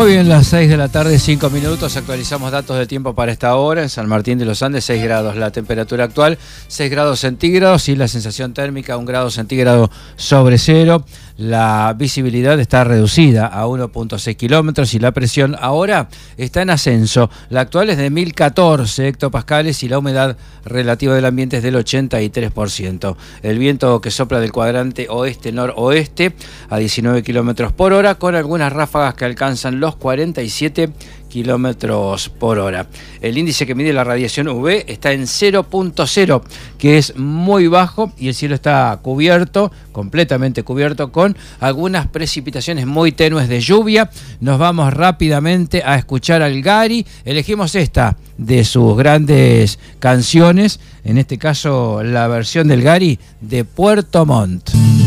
Muy bien, las 6 de la tarde, 5 minutos, actualizamos datos de tiempo para esta hora. En San Martín de los Andes, 6 grados la temperatura actual, 6 grados centígrados y la sensación térmica 1 grado centígrado sobre cero. La visibilidad está reducida a 1.6 kilómetros y la presión ahora está en ascenso. La actual es de 1014 hectopascales y la humedad relativa del ambiente es del 83%. El viento que sopla del cuadrante oeste-noroeste a 19 kilómetros por hora, con algunas ráfagas que alcanzan los 47 kilómetros por hora. El índice que mide la radiación UV está en 0.0, que es muy bajo, y el cielo está cubierto, completamente cubierto, con algunas precipitaciones muy tenues de lluvia. Nos vamos rápidamente a escuchar al Gary. Elegimos esta de sus grandes canciones, en este caso la versión del Gary de Puerto Montt.